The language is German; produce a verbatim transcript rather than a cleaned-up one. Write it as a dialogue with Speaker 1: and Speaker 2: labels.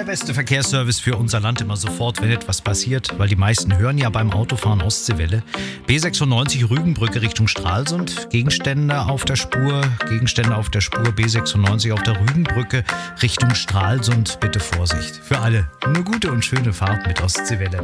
Speaker 1: beste Verkehrsservice für unser Land immer sofort, wenn etwas passiert, weil die meisten hören ja beim Autofahren Ostseewelle. B sechsundneunzig Rügenbrücke Richtung Stralsund, Gegenstände auf der Spur, Gegenstände auf der Spur B sechsundneunzig auf der Rügenbrücke Richtung Stralsund, bitte Vorsicht. Für alle eine gute und schöne Fahrt mit Ostseewelle.